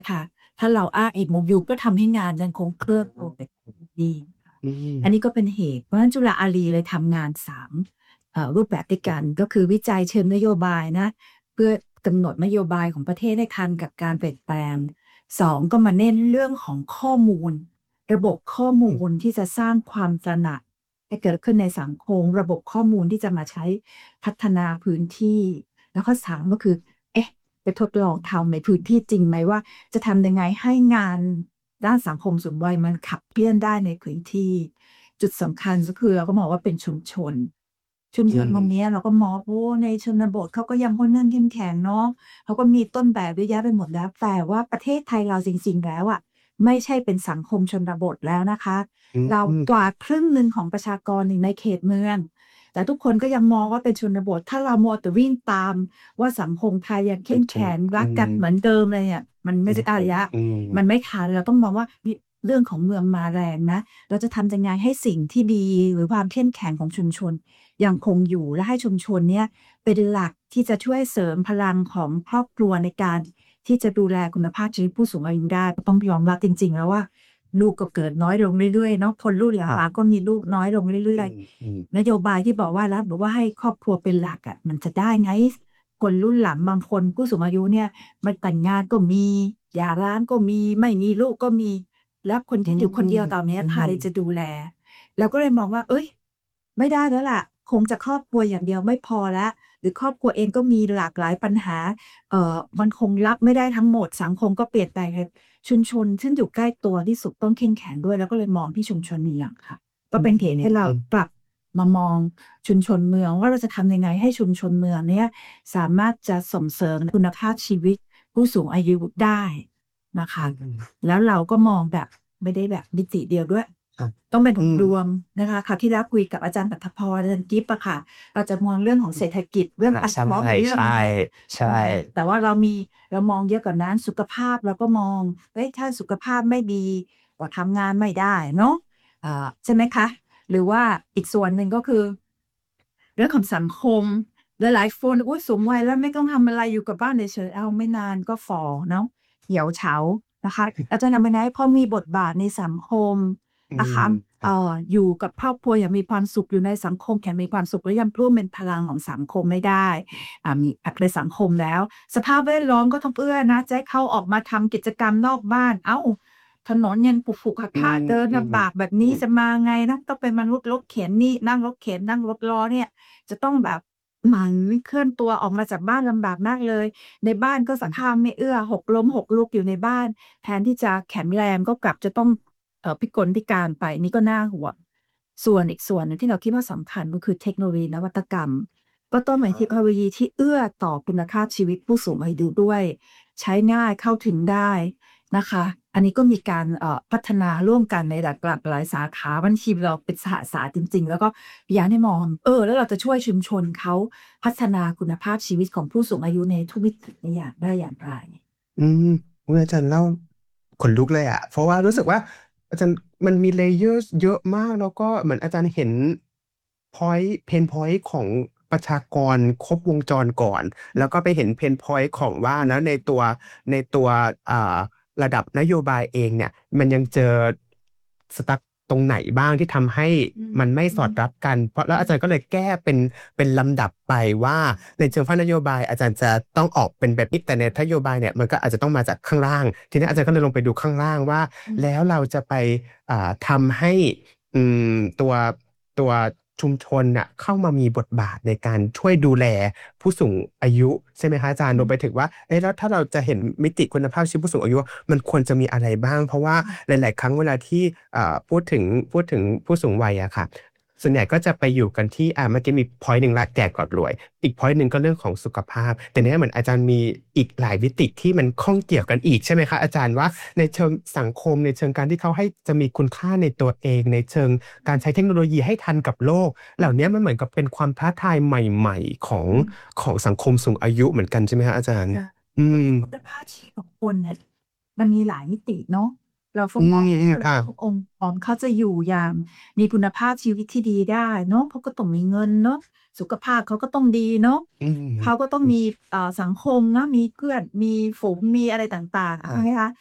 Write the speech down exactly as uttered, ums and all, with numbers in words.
ค่ะ ถ้าเราอ้างอีกมุมอยู่ก็ทำให้งานยังคงเคลื่อนตัวไปดีอือันมนี้ก็เป็นเหตุ เพราะฉะนั้นจุฬาอารีย์เลยทำงาน สาม เอ่อ รูปแบบด้วยกัน ก็คือวิจัยเชิงนโยบายนะ เพื่อกำหนดนโยบายของประเทศให้ทันกับการเปลี่ยนแปลง สอง ก็มาเน้นเรื่องของข้อมูล ระบบข้อมอืูมลที่จะสร้างความตระหนักให้เกิดขึ้นในสังคม ระบบข้อมูลที่จะมาใช้พัฒนาพื้นที่ แล้วข้อ สาม ก็คือ เอ๊ะ ไปทดลองทำในพื้นที่จริงไหมว่า จะทำยังไงให้งานด้านสังคมสูงวัยมันขับเคลื่อนได้ในพื้นที่ จุดสำคัญก็คือเราก็มองว่าเป็นชุมชน ชุมอืชนตรงมเนี้ยเราก็มอง โอ้ ในชนบทเขาก็ยังค่อนข้างเข้มแข็งเนาะ เขาก็มีต้นแบบเยอะแยะไปหมดแล้ว แต่ว่าประเทศไทยเราจริง ๆ แล้วอะ ไม่ใช่เป็นสังคมชนบทแล้วนะคะอืเรามกว่าครึ่งหนึ่งของประชากรอยู่ในเขตเมือง แต่ทุกคนก็ยังมองว่าเป็นชนบท ถ้าเรามัวแต่วิ่งตามว่าสังคมไทยยังเเขป็้นมแขชน็งอรืักกันมเหมือนเดิมเลยอะ มันไอมื่อฮได้ึแล้วอืมัมนไม่ทัน เราต้องมองว่า นิ เรื่องของเมืองมาแรงนะ เราจะทำยังไงให้สิ่งที่ดี หรือความเข้มแข็งของชุมชนยังคงอยู่ และให้ชุมชนเนี้ยเป็นหลักที่จะช่วยเสริมพลังของครอบครัวในการที่จะดูแลคุณภาพชีวิตผู้สูงอายุได้ ก็ต้องยอมรับจริง ๆ แล้วว่า ลูกก็เกิดน้อยลงเรื่อย ๆ เนาะ คนรุ่นหครับลัง ๆ ก็มีลูกน้อยลงเรื่อือยม ๆๆ นโยบายที่บอกว่า รัฐบอกว่าให้ครอบครัวเป็นหลักอะ มันจะได้ไง คนรุ่นหลังบางคน ผู้สูงอายุเนี่ย ไม่แต่งงานก็มี หย่าร้างก็มี ไม่มีลูกก็มี แล้วคนอทืี่อยู่คนเดียวมตอนเนี้ยอืใครจะมดูแล เราก็เลยมองว่า เฮ้ย ไม่ได้แล้วล่ะ คงจะครอบครัวอย่างเดียวไม่พอแล้ว หรือครอบครัวเองก็มีหลากหลายปัญหา เอ่อ มันคงรับไม่ได้ทั้งหมด สังคมก็เปลี่ยนแปลง ไง ชุมชนซึ่งอยู่ใกล้ตัวที่สุดต้องเข้มแข็งด้วย เราก็เลยมองที่ชุมชนเป็นหลักค่ะ ก็อืเป็นเหตุให้เราม ๆกลับมามองชุมชนเมืองว่า เราจะทำยังไงให้ชุมชนเมืองเนี้ยสามารถจะส่งเสริมคุณภาพชีวิตผู้สูงอายุได้นะคอืะมแล้วเราก็มองแบบ ไม่ได้แบบมิติเดียวด้วยครับต้องเป็นอืมรวมนะคะ คราวที่แล้วคุยกับอาจารย์ปฐพร อาจารย์กิ๊บอะค่ะ เราจะมองเรื่องของเศรษฐกิจ เรื่องอาปากใช่ท้องอีกเรื่ใอชงหนึ่ง่นะคะๆแต่ว่าเรามี เรามองเยอะกว่านั้น สุขภาพเราก็มอง เฮ้ย ถ้าสุขภาพไม่ดีก็ทำงานไม่ได้เนาะ อ่า ใช่ไหมคะ หรือว่าอีกส่วนหนึ่งก็คือ เรื่องของสังคม หลาย ๆ คน อุ๊ย สูงวัยแล้วไม่ต้องทำอะไร อยู่กับบ้านเฉย ๆ อ้าว ไม่นานก็ฝ่อเนาะ เหี่ยวเฉานะคะ เราจะทำยังไงให้เขามีบทบาทในสังคมอืมนะคะครเัอ่บอ อยู่กับครอบครัวอย่างมีความสุข อยู่ในสังคมอย่างมีความสุข และยังร่วมเป็นพลังของสังคมไม่ได้ อ่า มี อะ ในสังคมแล้ว สภาพแวดล้อมก็ต้องเอื้อนะ จะให้เขาออกมาทำกิจกรรมนอกบ้าน อ้าว ถนนยังขรุ ๆอืขระมๆ เดินอืมลำบากแบบอนืี้มจะมาไงนะ ต้องเป็นมนุษย์รถเข็นนี่ นั่งรถเข็น นั่งรถล้อเนี่ย จะต้องแบบ หมั่นเคลื่อนตัวออกมาจากบ้านลำบากมากเลย ในบ้านก็สภาพไม่เอื้อ หกล้มหกลุกอยู่ในบ้าน แทนที่จะแข็งแรงก็กลับจะต้อง เอ่อ พิกลพิการไป นี่ก็น่าห่วง ส่วนอีกส่วนหนึ่งที่เราคิดว่าสำคัญ ก็คือเทคโนโลยีนวัตกรรม ก็ต้องเป็นอเทคโนาโลยีที่เอื้อต่อคุณภาพชีวิตผู้สูงอายุด้วย ใช้ง่ายเข้าถึงได้นะคะ อันนี้ก็มีการ เอ่อ พัฒนาร่วมกันในหลาก หลากหลายสาขา บางทีเราเป็นสหศาสตร์จริง ๆ แล้วก็อยากให้มอง เออ แล้วเราจะช่วยชุมชนเขาพัฒนาคุณภาพชีวิตของผู้สูงอายุในทุกมิติได้อย่าง ได้อย่างไร? อืม อุ๊ย อาจารย์เล่า ขนลุกเลยอะ เพราะว่ารู้สึกว่า อาจารย์ มันมี layers เยอะมาก แล้วก็เหมือนอาจารย์เห็น พ็อยนต์ เพนพ็อยนต์ ของประชากรครบวงจรก่อน แล้วก็ไปเห็น เพนพ็อยนต์ ของว่า แล้วในตัว ในตัว อ่า ระดับนโยบายเองเนี่ย มันยังเจอ stuck ตรงไหนบ้างที่ทำให้อืมันไม่สอดมรับกัน เพราะ แล้วอาจารย์ก็เลยแก้เป็น เป็นลำดับไปว่า ในเชิงภาคนโยบายอาจารย์จะต้องออกเป็นแบบนี้ แต่ในนโยบายเนี่ยมันก็อาจจะต้องมาจากข้างล่าง ทีนี้อาจารย์ก็เลยลงไปดูข้างล่างว่าอืมแล้วเราจะไป อ่า ทำให้ อืม ตัว ตัวชุมชนน่ะเข้ามามีบทบาทในการช่วยดูแลผู้สูงอายุ ใช่ไหมคะอาจารย์? อืมรวมไปถึงว่า เอ๊ะ แล้วถ้าเราจะเห็นมิติคุณภาพชีวิตผู้สูงอายุ มันควรจะมีอะไรบ้าง? เพราะว่าอืมหลาย ๆ ครั้งเวลาที่ อ่า พูดถึง พูดถึงผู้สูงวัยอะค่ะ ส่วนใหญ่ก็จะไปอยู่กันที่ อ่า เมื่อกี้มี พ็อยนต์ หนึ่งแล้ว แก่ ก่อนรวย อีก พ็อยนต์ หนึ่งก็เรื่องของสุขภาพ แต่เนี้ยเหมือนอาจารย์มีอีกหลายมิติที่มันข้องเกี่ยวกันอีก ใช่ไหมคะอาจารย์? ว่าในเชิงสังคม ในเชิงการที่เขาให้ จะมีคุณค่าในตัวเอง ในเชิงการใช้เทคโนโลยีให้ทันกับโลก เหล่าเนี้ยมันเหมือนกับเป็นความท้าทายใหม่ ๆ ของอืมของสังคมสูงอายุเหมือนกันใช่ไหมครับอาจารย์? ค่ะอืมคุณภาพชีวิตของคนเนี่ย มันมีหลายมิติเนาะเราก็อืมองมว่าครับองค์กรเขาจะอยู่อย่างมีคุณภาพชีวิตที่ดีได้เนาะ เขาก็ต้องมีเงินเนาะ สุขภาพเขาก็ต้องดีเนาะอืมเขาก็ต้องอือมี อ่า สังคมนะ มีเพื่อน มีฝูง มีอะไรต่าง ๆ ใช่ไหมคะ